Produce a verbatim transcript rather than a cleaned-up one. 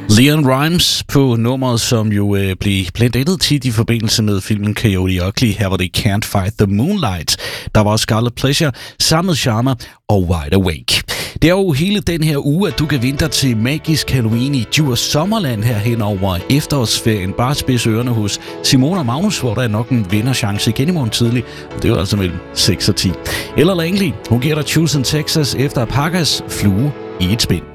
Leon Rimes på nummeret, som jo øh, blev blandt andet tit i forbindelse med filmen Coyote Ugly. Her var det Can't Fight the Moonlight. Der var Scarlet Pleasure, Samet Sharma og Wide Awake. Det er jo hele den her uge, at du kan vinde dig til Magisk Halloween i Djurs Sommerland her hen over efterårsferien. Bare spids ørerne hos Simone og Magnus, hvor der er nok en vinderchance igen i morgen tidlig. Det er jo altså mellem seks og ti. Eller Langley, hun giver dig Choose in Texas efter Parkers Flue i et spin.